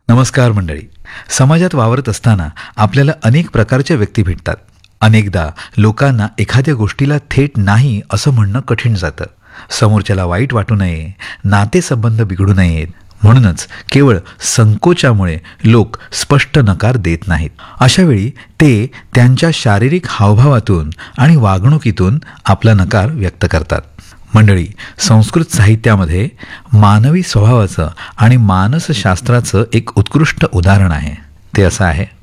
नमस्कार मंडळी. समाजात वावरत असताना आपल्याला अनेक प्रकारच्या व्यक्ती भेटतात. अनेकदा लोकांना एखाद्या गोष्टीला थेट नाही असं म्हणणं कठीण जातं. समोरच्याला वाईट वाटू नये, नातेसंबंध बिघडू नयेत म्हणूनच केवळ संकोचामुळे लोक स्पष्ट नकार देत नाहीत. अशावेळी ते त्यांच्या शारीरिक हावभावातून आणि वागणुकीतून आपला नकार व्यक्त करतात. मंडळी, संस्कृत साहित्यामध्ये मानवी स्वभावाचं आणि मानसशास्त्राचं एक उत्कृष्ट उदाहरण आहे. ते असं आहे,